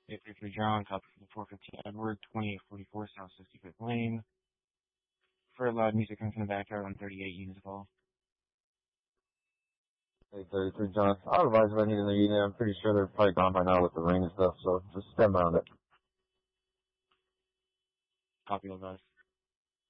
833 John, copy from the 415 Edward, 2844 South 65th Lane. For loud music coming from the backyard on 38 units of all. 833 John. I'll advise if I need another unit. I'm pretty sure they're probably gone by now with the rain and stuff, so just stand around it. Copy of us.